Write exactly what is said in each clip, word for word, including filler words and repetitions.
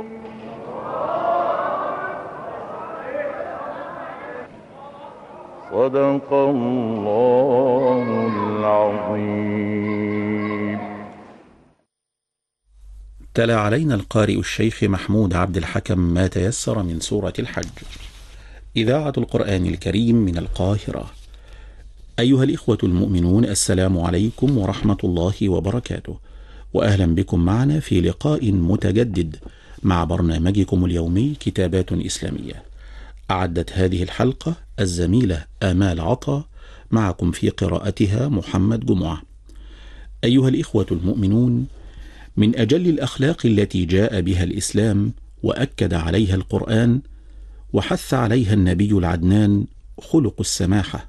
صدق الله العظيم. تلا علينا القارئ الشيخ محمود عبد الحكم ما تيسر من سورة الحج. إذاعة القرآن الكريم من القاهرة. أيها الإخوة المؤمنون، السلام عليكم ورحمة الله وبركاته، وأهلا بكم معنا في لقاء متجدد مع برنامجكم اليومي كتابات إسلامية. أعدت هذه الحلقة الزميلة آمال عطا، معكم في قراءتها محمد جمعة. أيها الإخوة المؤمنون، من أجل الأخلاق التي جاء بها الإسلام وأكد عليها القرآن وحث عليها النبي العدنان خلق السماحة،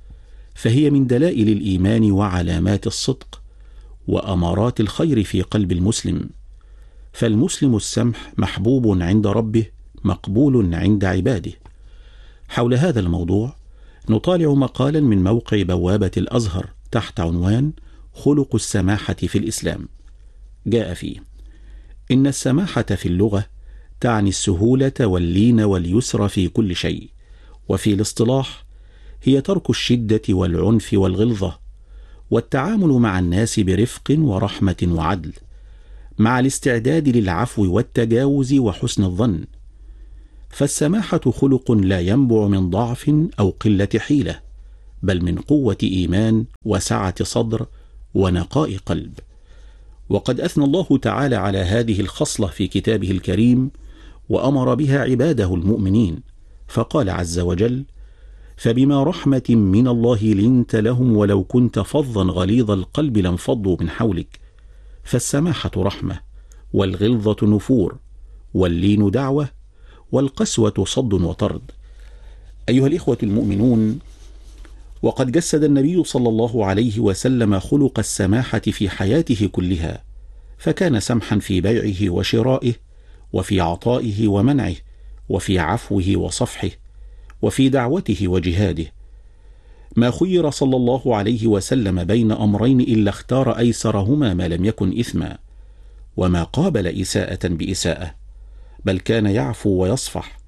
فهي من دلائل الإيمان وعلامات الصدق وأمارات الخير في قلب المسلم. فالمسلم السمح محبوب عند ربه، مقبول عند عباده. حول هذا الموضوع نطالع مقالا من موقع بوابة الأزهر تحت عنوان خلق السماحة في الإسلام. جاء فيه: إن السماحة في اللغة تعني السهولة واللين واليسر في كل شيء، وفي الاصطلاح هي ترك الشدة والعنف والغلظة، والتعامل مع الناس برفق ورحمة وعدل، مع الاستعداد للعفو والتجاوز وحسن الظن. فالسماحة خلق لا ينبع من ضعف أو قلة حيلة، بل من قوة إيمان وسعة صدر ونقاء قلب. وقد أثنى الله تعالى على هذه الخصلة في كتابه الكريم، وأمر بها عباده المؤمنين، فقال عز وجل: فبما رحمة من الله لنت لهم ولو كنت فظا غليظ القلب لانفضوا من حولك. فالسماحة رحمة، والغلظة نفور، واللين دعوة، والقسوة صد وطرد. أيها الإخوة المؤمنون، وقد جسد النبي صلى الله عليه وسلم خلق السماحة في حياته كلها، فكان سمحا في بيعه وشرائه، وفي عطائه ومنعه، وفي عفوه وصفحه، وفي دعوته وجهاده. ما خير صلى الله عليه وسلم بين أمرين إلا اختار أيسرهما ما لم يكن إثما، وما قابل إساءة بإساءة، بل كان يعفو ويصفح.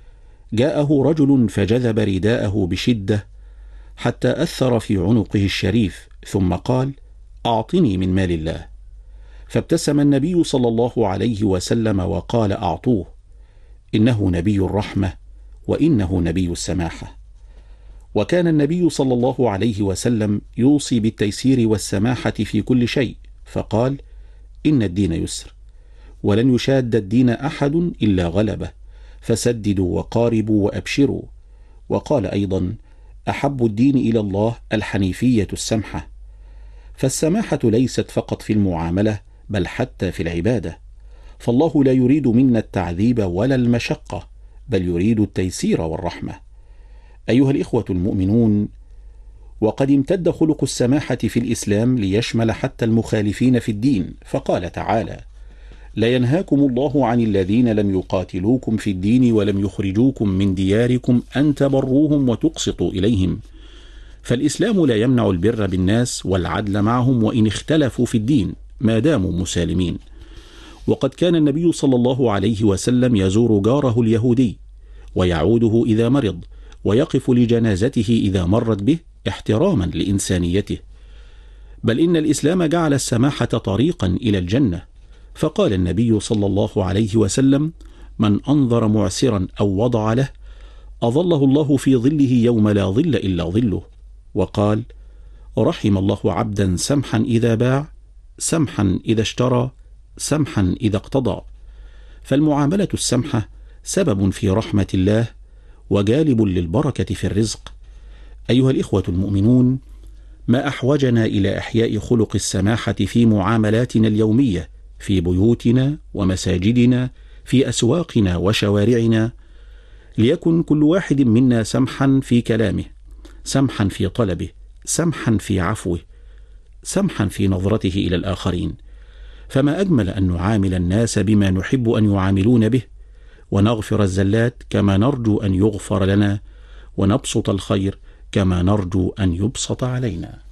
جاءه رجل فجذب رداءه بشدة حتى أثر في عنقه الشريف، ثم قال: أعطني من مال الله. فابتسم النبي صلى الله عليه وسلم وقال: أعطوه، إنه نبي الرحمة وإنه نبي السماحة. وكان النبي صلى الله عليه وسلم يوصي بالتيسير والسماحة في كل شيء، فقال: إن الدين يسر، ولن يشاد الدين أحد إلا غلبه، فسددوا وقاربوا وأبشروا. وقال أيضا: أحب الدين إلى الله الحنيفية السمحة. فالسماحة ليست فقط في المعاملة، بل حتى في العبادة، فالله لا يريد منا التعذيب ولا المشقة، بل يريد التيسير والرحمة. أيها الإخوة المؤمنون، وقد امتد خلق السماحة في الإسلام ليشمل حتى المخالفين في الدين، فقال تعالى: لا ينهاكم الله عن الذين لم يقاتلوكم في الدين ولم يخرجوكم من دياركم أن تبروهم وتقسطوا إليهم. فالإسلام لا يمنع البر بالناس والعدل معهم وإن اختلفوا في الدين ما داموا مسالمين. وقد كان النبي صلى الله عليه وسلم يزور جاره اليهودي ويعوده إذا مرض، ويقف لجنازته إذا مرت به احتراما لإنسانيته. بل إن الإسلام جعل السماحة طريقا إلى الجنة، فقال النبي صلى الله عليه وسلم: من أنظر معسرا أو وضع له أظله الله في ظله يوم لا ظل إلا ظله. وقال: رحم الله عبدا سمحا إذا باع، سمحا إذا اشترى، سمحا إذا اقتضى. فالمعاملة السمحة سبب في رحمة الله وجالب للبركة في الرزق. أيها الإخوة المؤمنون، ما أحوجنا إلى إحياء خلق السماحة في معاملاتنا اليومية، في بيوتنا ومساجدنا، في أسواقنا وشوارعنا، ليكن كل واحد منا سمحا في كلامه، سمحا في طلبه، سمحا في عفوه، سمحا في نظرته إلى الآخرين. فما أجمل أن نعامل الناس بما نحب أن يعاملون به، ونغفر الزلات كما نرجو أن يغفر لنا، ونبسط الخير كما نرجو أن يبسط علينا.